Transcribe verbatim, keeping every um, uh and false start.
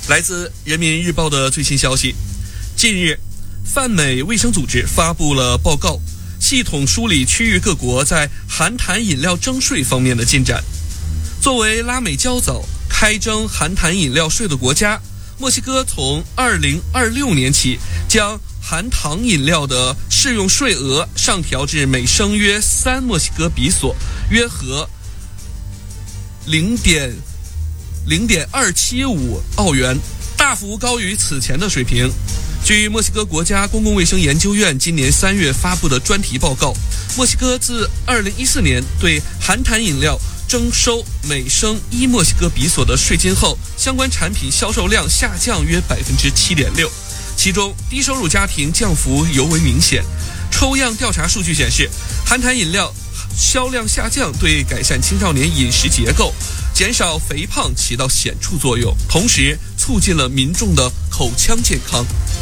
来自人民日报的最新消息，近日泛美卫生组织发布了报告，系统梳理区域各国在含糖饮料征税方面的进展。作为拉美较早开征含糖饮料税的国家，墨西哥从二零二六年起将含糖饮料的适用税额上调至每升约三墨西哥比索，约合零点零点二七五澳元，大幅高于此前的水平。据墨西哥国家公共卫生研究院今年三月发布的专题报告，墨西哥自二零一四年对含糖饮料征收每升一墨西哥比索的税金后，相关产品销售量下降约百分之七点六，其中低收入家庭降幅尤为明显。抽样调查数据显示，含糖饮料销量下降对改善青少年饮食结构、减少肥胖起到显著作用，同时促进了民众的口腔健康。